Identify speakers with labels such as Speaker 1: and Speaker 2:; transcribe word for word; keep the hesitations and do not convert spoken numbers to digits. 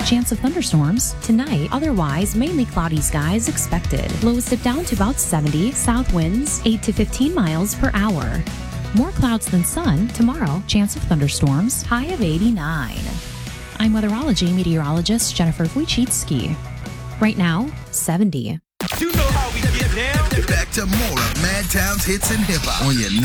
Speaker 1: Chance of thunderstorms tonight, otherwise mainly cloudy skies expected. Lows dip down to about seventy, south winds eight to fifteen miles per hour. More clouds than sun tomorrow, chance of thunderstorms, high of eighty-nine. I'm weatherology meteorologist Jennifer Wojcicki. Right now, seventy.
Speaker 2: You know how we get down.
Speaker 3: Back to more of Madtown's hits and hip hop on your